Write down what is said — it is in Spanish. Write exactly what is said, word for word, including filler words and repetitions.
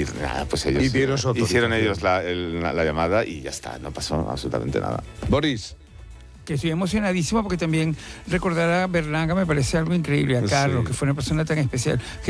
Y nada, pues ellos Y dieron su hicieron autorización. ellos la, el- la- la llamada y ya está, no pasó absolutamente nada. Boris. Que estoy emocionadísimo porque también recordar a Berlanga me parece algo increíble, a Sí. Carlos, que fue una persona tan especial.